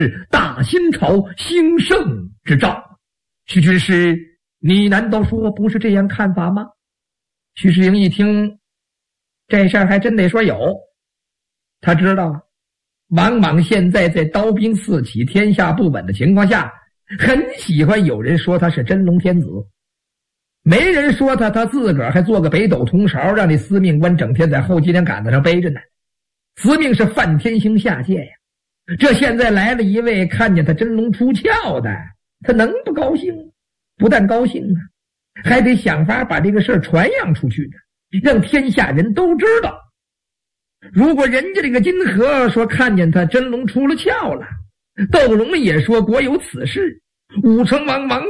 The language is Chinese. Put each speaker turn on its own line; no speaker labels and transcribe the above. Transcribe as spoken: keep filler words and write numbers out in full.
大清朝兴盛之兆。徐军师，你难道说不是这样看法吗？徐世英一听，这事儿还真得说有。他知道王莽现在在刀兵四起、天下不稳的情况下，很喜欢有人说他是真龙天子，没人说他，他自个儿还做个北斗铜勺，让那司命官整天在后脊梁杆子上背着呢。司命是范天星下界呀，这现在来了一位看见他真龙出鞘的，他能不高兴？不但高兴啊，还得想法把这个事儿传扬出去呢，让天下人都知道。如果人家这个金河说看见他真龙出了鞘了，窦融也说国有此事，武成王王